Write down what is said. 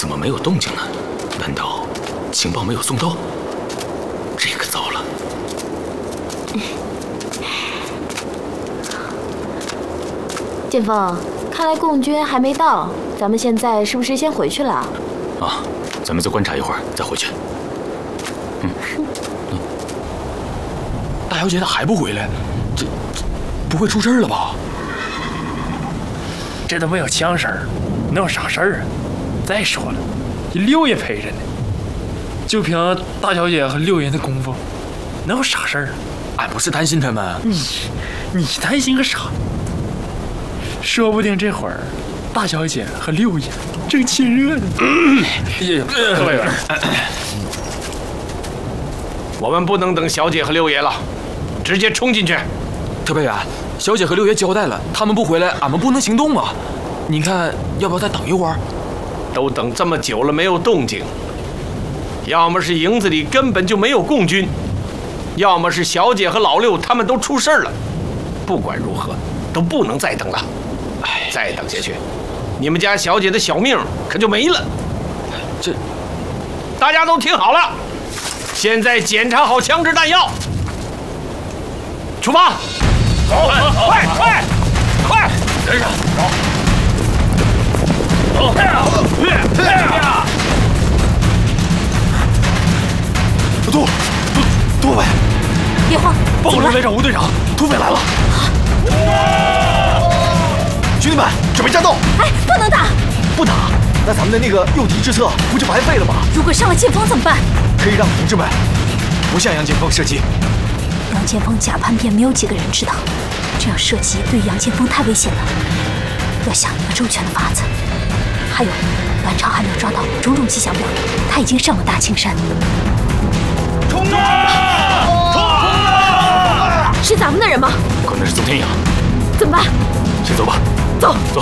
怎么没有动静呢？难道情报没有送到？这可糟了！ 剑锋，看来共军还没到，咱们现在是不是先回去了？ 啊，咱们再观察一会儿，再回去。 大小姐她还不回来，这不会出事了吧？ 这都没有枪声，能有啥事儿啊？再说了，六爷陪着呢，就凭大小姐和六爷的功夫，能有啥事儿？ 俺不是担心他们。 你担心个啥？说不定这会儿大小姐和六爷正亲热呢。 各位，我们不能等小姐和六爷了，直接冲进去。 特派员，小姐和六爷交代了，他们不回来，俺们不能行动啊。你看，要不要再等一会儿？ 都等这么久了没有动静，要么是营子里根本就没有共军，要么是小姐和老六他们都出事了。不管如何，都不能再等了。再等下去，你们家小姐的小命可就没了。 这， 大家都听好了，现在检查好枪支弹药，出发！走，快！跟上，走！ 土匪！ 别慌， 报告连长、吴队长，土匪来了！兄弟们，准备战斗！ 哎，不能打！ 不打，那咱们的那个诱敌之策不就白费了吗？ 如果伤了剑锋怎么办？ 可以让同志们不向杨剑锋射击。 杨剑锋假叛变，没有几个人知道，这样射击对杨剑锋太危险了，要想一个周全的法子。还有，阮超还没有抓到，种种迹象表明他已经上了大青山。 冲啊！ 是咱们的人吗？ 可能是邹天阳。 怎么办？ 先走吧。 走。